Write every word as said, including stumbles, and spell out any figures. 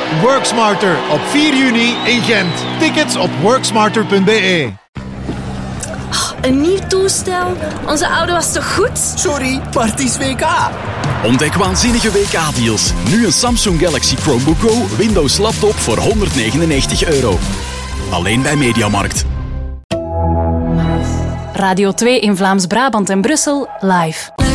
Worksmarter op vier juni in Gent. Tickets op worksmarter punt b e. Een nieuw toestel? Onze oude was toch goed? Sorry, maar het is W K. Ontdek waanzinnige W K-deals. Nu een Samsung Galaxy Chromebook Go Windows laptop voor honderdnegenennegentig euro. Alleen bij Mediamarkt. Radio twee in Vlaams-Brabant en Brussel live.